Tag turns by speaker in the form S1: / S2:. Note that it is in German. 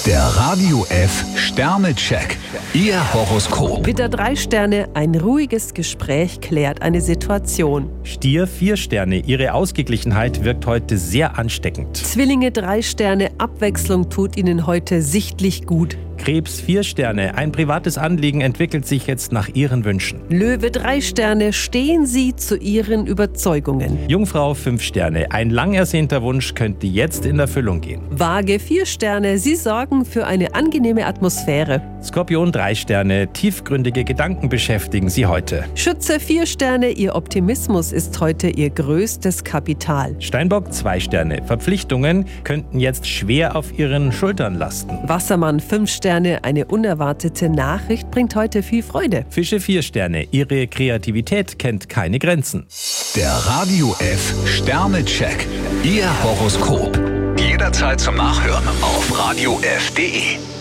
S1: Der Radio F Sternecheck. Ihr Horoskop.
S2: Widder 3 Sterne, ein ruhiges Gespräch klärt eine Situation.
S3: Stier 4 Sterne, Ihre Ausgeglichenheit wirkt heute sehr ansteckend.
S2: Zwillinge 3 Sterne, Abwechslung tut Ihnen heute sichtlich gut.
S3: Krebs 4 Sterne, ein privates Anliegen entwickelt sich jetzt nach Ihren Wünschen.
S2: Löwe 3 Sterne, stehen Sie zu Ihren Überzeugungen.
S3: Jungfrau 5 Sterne, ein lang ersehnter Wunsch könnte jetzt in Erfüllung gehen.
S2: Waage 4 Sterne, Sie sorgen für eine angenehme Atmosphäre.
S3: Skorpion 3 Sterne, tiefgründige Gedanken beschäftigen Sie heute.
S2: Schütze 4 Sterne, Ihr Optimismus ist heute Ihr größtes Kapital.
S3: Steinbock 2 Sterne, Verpflichtungen könnten jetzt schwer auf Ihren Schultern lasten.
S2: Wassermann 5 Sterne, eine unerwartete Nachricht bringt heute viel Freude.
S3: Fische 4 Sterne, Ihre Kreativität kennt keine Grenzen.
S1: Der Radio F Sternecheck. Ihr Horoskop. Jederzeit zum Nachhören auf radiof.de.